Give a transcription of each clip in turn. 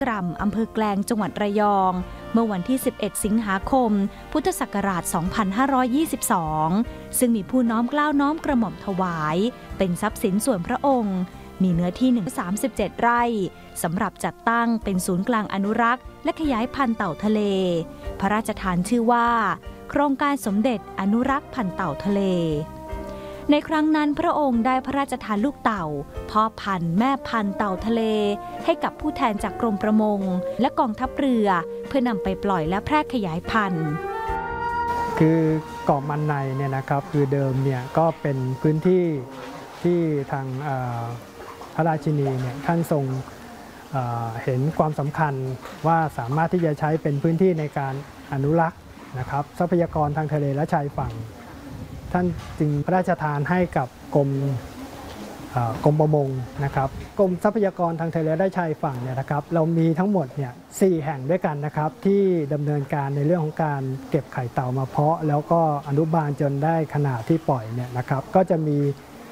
กร่ำอำเภอแกลงจังหวัดระยองเมื่อวันที่ 11 สิงหาคม พุทธศักราช 2522 ซึ่งมีผู้น้อมเกล้าน้อมกระหม่อมถวายเป็นทรัพย์สินส่วนพระองค์มีเนื้อที่137 ไร่สำหรับจัดตั้งเป็นศูนย์กลางอนุรักษ์และขยายพันธุ์เต่าทะเลพระราชทานชื่อว่าโครงการสมเด็จอนุรักษ์พันธุ์เต่าทะเลในครั้งนั้นพระองค์ได้พระราชทานลูกเต่าพ่อพันธุ์แม่พันธุ์เต่าทะเลให้กับผู้แทนจากกรมประมงและกองทัพเรือเพื่อนำไปปล่อยและแพร่ขยายพันธุ์คือเกาะมันในเนี่ยนะครับคือเดิมเนี่ยก็เป็นพื้นที่ที่ทางพระราชินีเนี่ยท่านทรงเห็นความสำคัญว่าสามารถที่จะใช้เป็นพื้นที่ในการอนุรักษ์นะครับทรัพยากรทางทะเลและชายฝั่งท่านจึงพระราชทานให้กับกรมประมงนะครับกรมทรัพยากรทางทะเลและชายฝั่งเนี่ยนะครับเรามีทั้งหมดเนี่ย4 แห่งด้วยกันนะครับที่ดำเนินการในเรื่องของการเก็บไข่เต่ามาเพาะแล้วก็อนุบาลจนได้ขนาดที่ปล่อยเนี่ยนะครับก็จะมี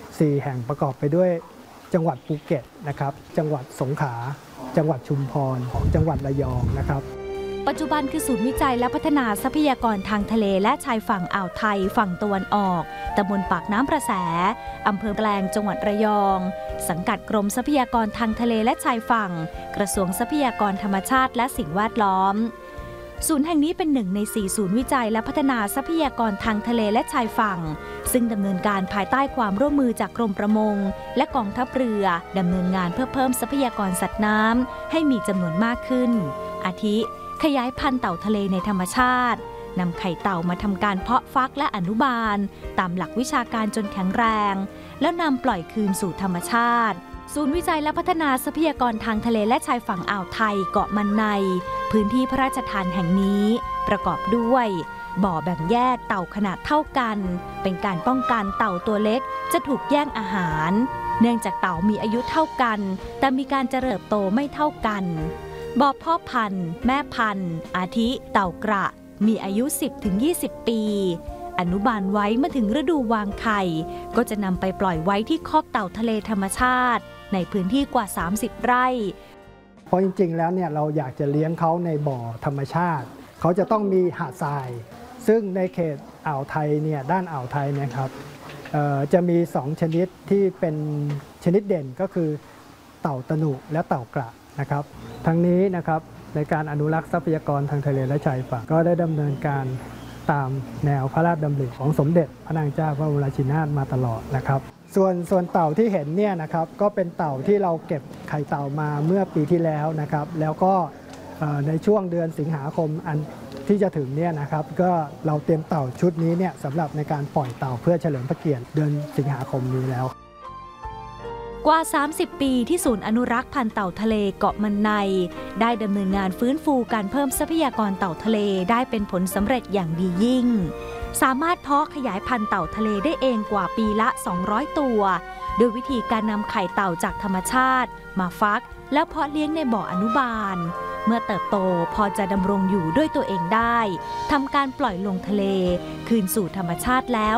4 แห่งประกอบไปด้วยจังหวัดภูเก็ตนะครับจังหวัดสงขลาจังหวัดชุมพรของจังหวัดระยองนะครับปัจจุบันคือศูนย์วิจัยและพัฒนาทรัพยากรทางทะเลและชายฝั่งอ่าวไทยฝั่งตะวันออกตำบลปากน้ำประแสอำเภอแกลงจังหวัดระยองสังกัดกรมทรัพยากรทางทะเลและชายฝั่งกระทรวงทรัพยากรธรรมชาติและสิ่งแวดล้อมศูนย์แห่งนี้เป็น1 ใน 4 ศูนย์วิจัยและพัฒนาทรัพยากรทางทะเลและชายฝั่งซึ่งดำเนินการภายใต้ความร่วมมือจากกรมประมงและกองทัพเรือดำเนินงานเพื่อเพิ่มทรัพยากรสัตว์น้ำให้มีจำนวนมากขึ้นอาทิขยายพันธุ์เต่าทะเลในธรรมชาตินำไข่เต่ามาทำการเพาะฟักและอนุบาลตามหลักวิชาการจนแข็งแรงแล้วนำปล่อยคืนสู่ธรรมชาติศูนย์วิจัยและพัฒนาทรัพยากรทางทะเลและชายฝั่งอ่าวไทยเกาะมันในพื้นที่พระราชทานแห่งนี้ประกอบด้วยบ่อแบ่งแยกเต่าขนาดเท่ากันเป็นการป้องกันเต่าตัวเล็กจะถูกแย่งอาหารเนื่องจากเต่ามีอายุเท่ากันแต่มีการเจริญโตไม่เท่ากันบ่อพ่อพันธุ์แม่พันธุ์อาทิเต่ากระมีอายุ 10-20 ปีอนุบาลไว้เมื่อถึงฤดูวางไข่ก็จะนำไปปล่อยไว้ที่คอกเต่าทะเลธรรมชาติในพื้นที่กว่า30 ไร่เพราะจริงๆแล้วเนี่ยเราอยากจะเลี้ยงเขาในบ่อธรรมชาติเขาจะต้องมีหาดทรายซึ่งในเขตอ่าวไทยเนี่ยด้านอ่าวไทยเนี่ยครับจะมี2 ชนิดที่เป็นชนิดเด่นก็คือเต่าตะหนุและเต่ากระนะครับทั้งนี้นะครับในการอนุรักษ์ทรัพยากรทางทะเลและชายฝั่งก็ได้ดำเนินการตามแนวพระราชดำริของสมเด็จพระนางเจ้าพระบรมราชินีนาถมาตลอดนะครับส่วนเต่าที่เห็นเนี่ยนะครับก็เป็นเต่าที่เราเก็บไข่เต่ามาเมื่อปีที่แล้วนะครับแล้วก็ในช่วงเดือนสิงหาคมอันที่จะถึงเนี่ยนะครับก็เราเตรียมเต่าชุดนี้เนี่ยสำหรับในการปล่อยเต่าเพื่อเฉลิมพระเกียรติเดือนสิงหาคมนี้แล้วกว่า 30 ปีที่ศูนย์อนุรักษ์พันธุ์เต่าทะเลเกาะมันในได้ดำเนินงานฟื้นฟูการเพิ่มทรัพยากรเต่าทะเลได้เป็นผลสำเร็จอย่างดียิ่งสามารถเพาะขยายพันธุ์เต่าทะเลได้เองกว่าปีละ200 ตัวโดยวิธีการนำไข่เต่าจากธรรมชาติมาฟักแล้วเพาะเลี้ยงในบ่ออนุบาลเมื่อเติบโตพอจะดำรงอยู่ด้วยตัวเองได้ทำการปล่อยลงทะเลคืนสู่ธรรมชาติแล้ว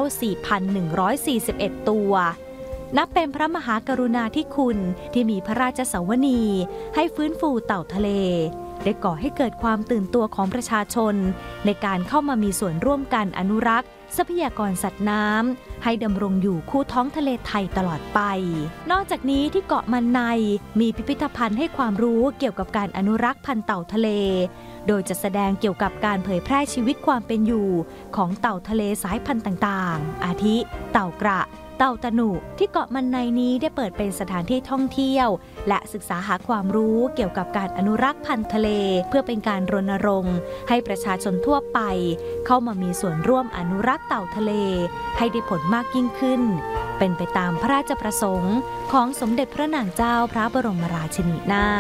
4,141 ตัวนับเป็นพระมหากรุณาธิคุณที่มีพระราชสวนีให้ฟื้นฟูเต่าทะเลได้ก่อให้เกิดความตื่นตัวของประชาชนในการเข้ามามีส่วนร่วมกันอนุรักษ์ทรัพยากรสัตว์น้ำให้ดำรงอยู่คู่ท้องทะเลไทยตลอดไปนอกจากนี้ที่เกาะมันในมีพิพิธภัณฑ์ให้ความรู้เกี่ยวกับการอนุรักษ์พันธุ์เต่าทะเลโดยจะแสดงเกี่ยวกับการเผยแพร่ชีวิตความเป็นอยู่ของเต่าทะเลสายพันธุ์ต่างๆอาทิเต่ากระเต่าตะหนุที่เกาะมันในนี้ได้เปิดเป็นสถานที่ท่องเที่ยวและศึกษาหาความรู้เกี่ยวกับการอนุรักษ์พันธุ์ทะเลเพื่อเป็นการรณรงค์ให้ประชาชนทั่วไปเข้ามามีส่วนร่วมอนุรักษ์เต่าทะเลให้ได้ผลมากยิ่งขึ้นเป็นไปตามพระราชประสงค์ของสมเด็จพระนางเจ้าพระบรมราชินีนาถ